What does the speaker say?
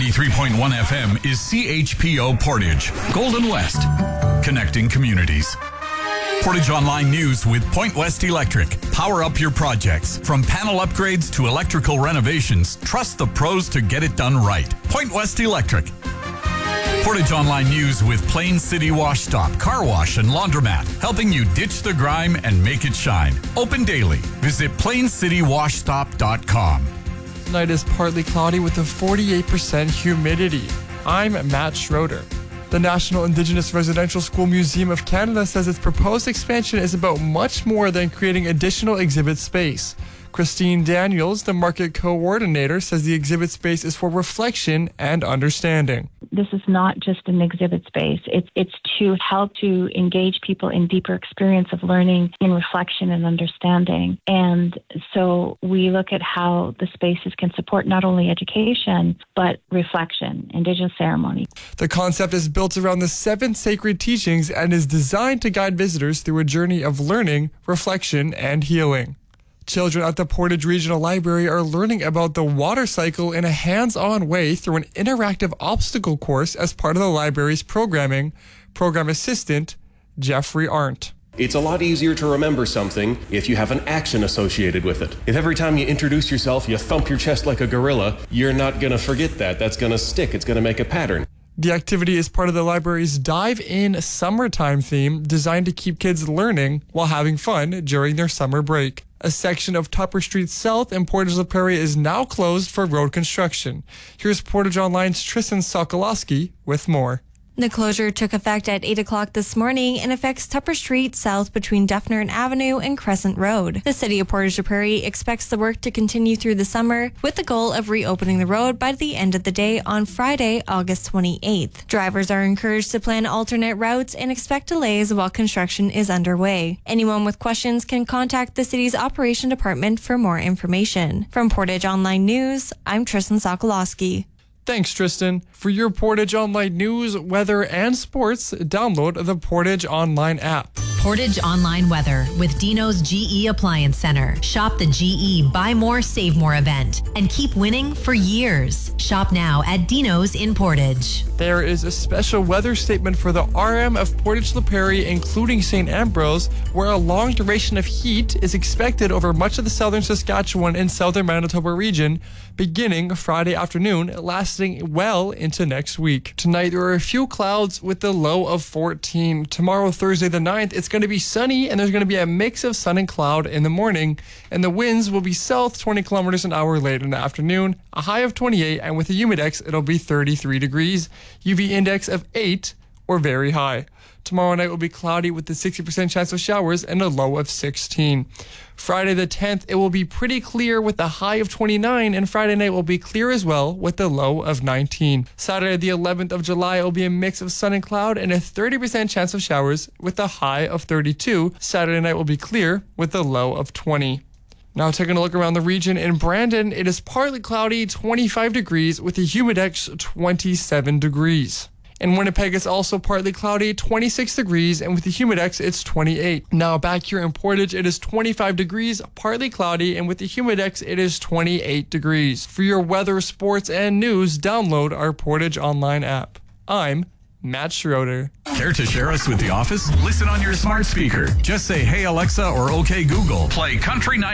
93.1 FM is CHPO Portage, Golden West, connecting communities. Portage Online News with Point West Electric. Power up your projects. From panel upgrades to electrical renovations, trust the pros to get it done right. Point West Electric. Portage Online News with Plain City Wash Stop, Car Wash and Laundromat, helping you ditch the grime and make it shine. Open daily. Visit plaincitywashstop.com. Tonight is partly cloudy with a 48% humidity. I'm Matt Schroeder. The National Indigenous Residential School Museum of Canada says its proposed expansion is about much more than creating additional exhibit space. Christine Daniels, the market coordinator, says the exhibit space is for reflection and understanding. This is not just an exhibit space. It's to help to engage people in deeper experience of learning in reflection and understanding. And so we look at how the spaces can support not only education, but reflection, Indigenous ceremony. The concept is built around the 7 sacred teachings and is designed to guide visitors through a journey of learning, reflection, and healing. Children at the Portage Regional Library are learning about the water cycle in a hands-on way through an interactive obstacle course as part of the library's programming. Program assistant, Jeffrey Arndt. It's a lot easier to remember something if you have an action associated with it. If every time you introduce yourself, you thump your chest like a gorilla, you're not going to forget that. That's going to stick. It's going to make a pattern. The activity is part of the library's Dive In Summertime theme, designed to keep kids learning while having fun during their summer break. A section of Tupper Street South in Portage La Prairie is now closed for road construction. Here's Portage Online's Tristan Sokolowski with more. The closure took effect at 8 o'clock this morning and affects Tupper Street south between Dufferin Avenue and Crescent Road. The City of Portage la Prairie expects the work to continue through the summer with the goal of reopening the road by the end of the day on Friday, August 28th. Drivers are encouraged to plan alternate routes and expect delays while construction is underway. Anyone with questions can contact the city's operation department for more information. From Portage Online News, I'm Tristan Sokolowski. Thanks, Tristan. For your Portage Online news, weather, and sports, download the Portage Online app. Portage Online Weather with Dino's GE Appliance Center. Shop the GE Buy More, Save More event and keep winning for years. Shop now at Dino's in Portage. There is a special weather statement for the RM of Portage La Prairie, including St. Ambrose, where a long duration of heat is expected over much of the southern Saskatchewan and southern Manitoba region, beginning Friday afternoon, lasting well into next week. Tonight, there are a few clouds with the low of 14. Tomorrow, Thursday the 9th, it's going to be sunny, and there's going to be a mix of sun and cloud in the morning, and the winds will be south 20 kilometers an hour late in the afternoon, a high of 28, and with a humidex, it'll be 33 degrees, UV index of 8 or very high. Tomorrow night will be cloudy with a 60% chance of showers and a low of 16. Friday the 10th, it will be pretty clear with a high of 29, and Friday night will be clear as well with a low of 19. Saturday the 11th of July, it will be a mix of sun and cloud and a 30% chance of showers with a high of 32. Saturday night will be clear with a low of 20. Now taking a look around the region, in Brandon, it is partly cloudy, 25 degrees with a humidex 27 degrees. In Winnipeg, it's also partly cloudy, 26 degrees, and with the humidex, it's 28. Now back here in Portage, it is 25 degrees, partly cloudy, and with the humidex, it is 28 degrees. For your weather, sports, and news, download our Portage Online app. I'm Matt Schroeder. Care to share us with the office? Listen on your smart speaker. Just say, "Hey Alexa" or "Okay Google." Play Country 90.